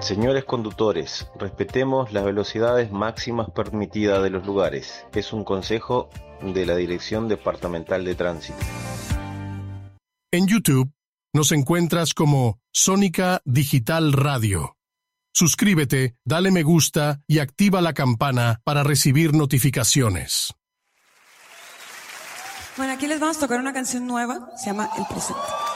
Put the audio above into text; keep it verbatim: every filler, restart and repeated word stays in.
Señores conductores, respetemos las velocidades máximas permitidas de los lugares. Es un consejo de la Dirección Departamental de Tránsito. En YouTube nos encuentras como Sónica Digital Radio. Suscríbete, dale me gusta y activa la campana para recibir notificaciones. Bueno, aquí les vamos a tocar una canción nueva, se llama El Presente.